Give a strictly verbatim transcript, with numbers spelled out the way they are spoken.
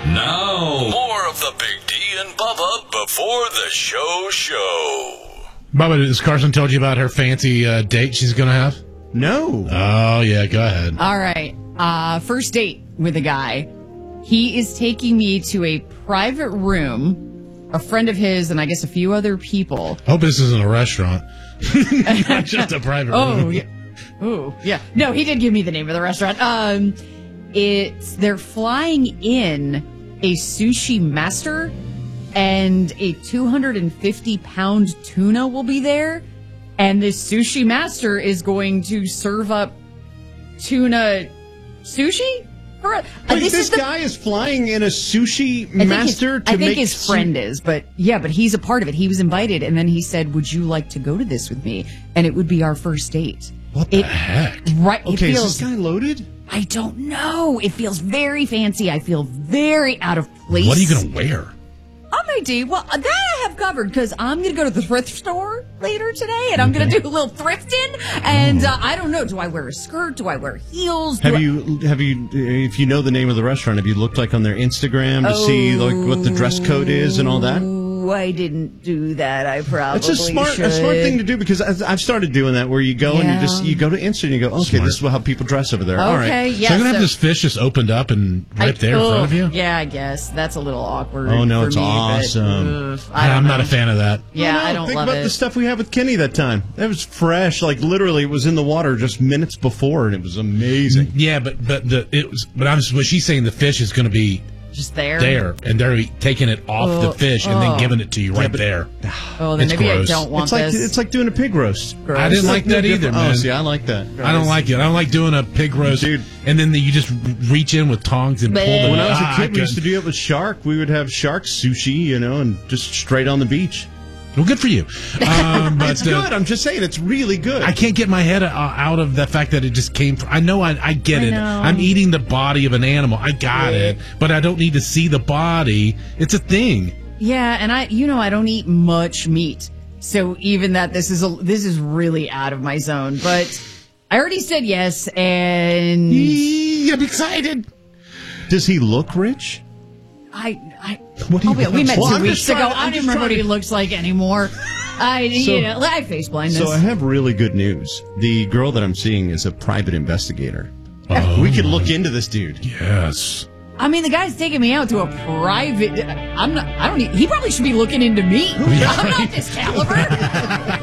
Now, more of the Big D and Bubba before the show show. Bubba, has Carson told you about her fancy uh, date she's going to have? No. Oh, yeah, go ahead. All right. Uh, first date with a guy. He is taking me to a private room, a friend of his, and I guess a few other people. Hope this isn't a restaurant. Not just a private room. Oh, yeah. Oh, yeah. No, he did give me the name of the restaurant. Um, it's, they're flying in a sushi master, and a two hundred fifty pound tuna will be there. And this sushi master is going to serve up tuna sushi? For, uh, Wait, this this is the, guy is flying in a sushi I think master his, to I think make his su- friend is, but yeah, but he's a part of it. He was invited, and then he said, "Would you like to go to this with me?" And it would be our first date. What the it, heck? Right? It Okay, feels, is this guy loaded? I don't know. It feels very fancy. I feel very out of place. What are you going to wear? On my D, well, that I have covered because I'm going to go to the thrift store later today, and I'm going to do a little thrifting. And uh, I don't know. Do I wear a skirt? Do I wear heels? Do Have I- you, have you, if you know the name of the restaurant, have you looked like on their Instagram to see like what the dress code is and all that? Oh, I didn't do that. I probably It's a smart, should. a smart thing to do because I- I've started doing that where you go and Yeah. you just you go to Insta and you go, okay, Smart. this is how people dress over there. All right. Okay, yeah. so you're going to so- have this fish just opened up and right I- there in front of you? ugh, Yeah, I guess. That's a little awkward. Oh, no, for it's me, but, awesome. ugh, I don't I'm not know. a fan of that. Yeah, no, I don't think love about it. the stuff we had with Kenny that time. That was fresh, like literally, it was in the water just minutes before, and it was amazing. Yeah, but but the it was but I'm what she's saying the fish is going to be Just there. there and they're taking it off the Oh, fish and oh. then giving it to you right but- there. Oh, then It's maybe gross. I don't want It's like this. it's like doing a pig roast. Gross. I didn't It's like no that either, different- man. Oh, see, I like that. I don't like it. I don't like doing a pig roast, Dude. and then the, you just reach in with tongs and pull Bleh. the. When I was Ah, a kid, we used to couldn't. do it with shark. We would have shark sushi, you know, and just straight on the beach. Well, good for you. Um, but, It's uh, good. I'm just saying, it's really good. I can't get my head uh, out of the fact that it just came from. I know I, I get I it. know. I'm eating the body of an animal. I got it, but I don't need to see the body. It's a thing. Yeah, and I, you know, I don't eat much meat, so even that this is a this is really out of my zone. But I already said yes, and Eee, I'm excited. Does he look rich? I, I What do you oh, yeah, we met Well, two I'm weeks just ago. trying- I I'm don't just remember what trying he to- looks like anymore. I, So- you know, I have face blindness. So I have really good news. The girl that I'm seeing is a private investigator. Oh. We could look into this dude. Yes. I mean, the guy's taking me out to a private. I'm not. I don't. Need, he probably should be looking into me. I'm not this caliber.